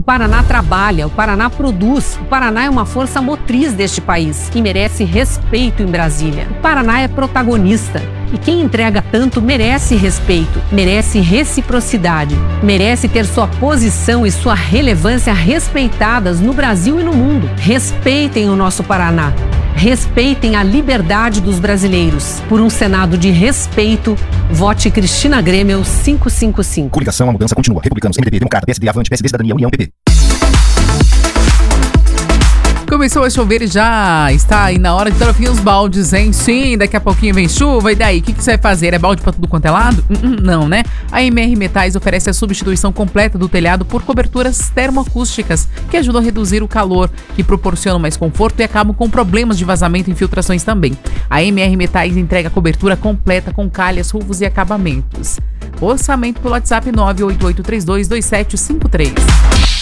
Paraná trabalha, o Paraná produz, o Paraná é uma força motriz deste país e merece respeito em Brasília. O Paraná é protagonista e quem entrega tanto merece respeito, merece reciprocidade, merece ter sua posição e sua relevância respeitadas no Brasil e no mundo. Respeitem o nosso Paraná. Respeitem a liberdade dos brasileiros. Por um Senado de respeito, vote Cristina Grêmio 555. Coligação, a mudança continua. Republicanos, MDB, Democrata, PSD, Avante, PSD, Cidadania, União, PP. Começou a chover e já está aí na hora de trocar os baldes, hein? Sim, daqui a pouquinho vem chuva e daí? O que você vai fazer? É balde pra tudo quanto é lado? Não, né? A MR Metais oferece a substituição completa do telhado por coberturas termoacústicas que ajudam a reduzir o calor, que proporcionam mais conforto e acabam com problemas de vazamento e infiltrações também. A MR Metais entrega a cobertura completa com calhas, rufos e acabamentos. Orçamento pelo WhatsApp 988322753.